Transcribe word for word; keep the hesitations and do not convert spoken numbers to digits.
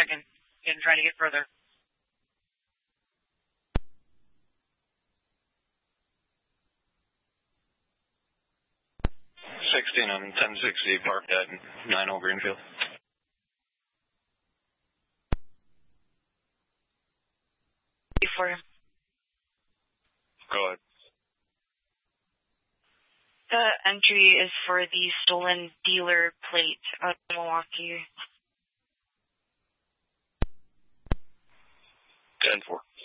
can, can try to get further. sixteen on ten sixty, parked at nine oh Greenfield. For him. Go ahead. The entry is for the stolen dealer plate out of Milwaukee. ten four.